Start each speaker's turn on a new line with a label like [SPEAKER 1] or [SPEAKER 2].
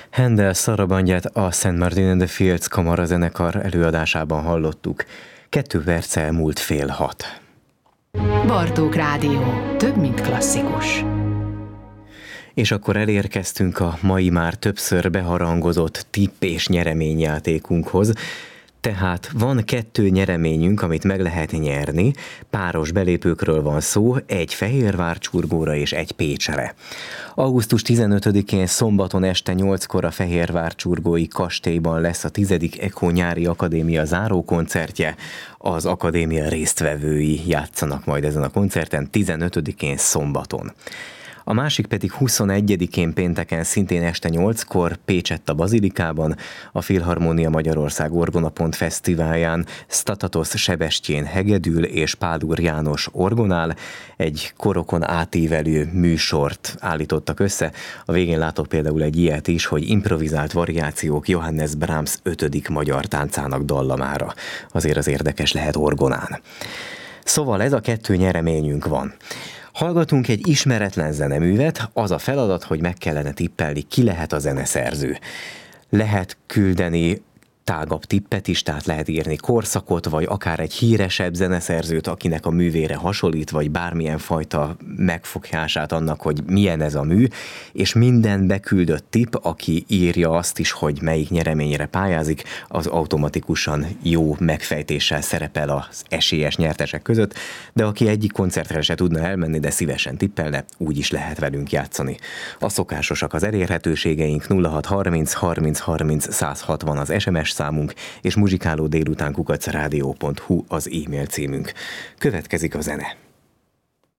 [SPEAKER 1] Händel szarabangyát a St. Martin and the Fields kamarazenekar előadásában hallottuk. 2 perc elmúlt 5:30.
[SPEAKER 2] Bartók Rádió. Több, mint klasszikus.
[SPEAKER 1] És akkor elérkeztünk a mai már többször beharangozott tipp- és nyereményjátékunkhoz. Tehát van 2 nyereményünk, amit meg lehet nyerni. Páros belépőkről van szó, egy Fehérvárcsurgóra és egy Pécsre. Augusztus 15-én szombaton este 8-kor a Fehérvárcsurgói kastélyban lesz a 10. ECO Nyári Akadémia zárókoncertje. Az akadémia résztvevői játszanak majd ezen a koncerten 15-én szombaton. A másik pedig 21-én pénteken szintén este 8-kor Pécsett a Bazilikában, a Filharmónia Magyarország Orgonapont Fesztiválján Statatos Sebestyén hegedül és Pál János orgonál, egy korokon átívelő műsort állítottak össze. A végén látok például egy ilyet is, hogy improvizált variációk Johannes Brahms 5. magyar táncának dallamára. Azért az érdekes lehet orgonán. Szóval ez a 2 nyereményünk van. Hallgatunk egy ismeretlen zeneművet, az a feladat, hogy meg kellene tippelni, ki lehet a zeneszerző. Lehet küldeni tágabb tippet is, tehát lehet írni korszakot, vagy akár egy híresebb zeneszerzőt, akinek a művére hasonlít, vagy bármilyen fajta megfogását annak, hogy milyen ez a mű, és minden beküldött tipp, aki írja azt is, hogy melyik nyereményre pályázik, az automatikusan jó megfejtéssel szerepel az esélyes nyertesek között, de aki egyik koncertre se tudna elmenni, de szívesen tippelne, úgy is lehet velünk játszani. A szokásosak az elérhetőségeink 0630 30 30 160 az SMS számunk, és muzsikálódélután @rádió.hu az e-mail címünk. Következik a zene.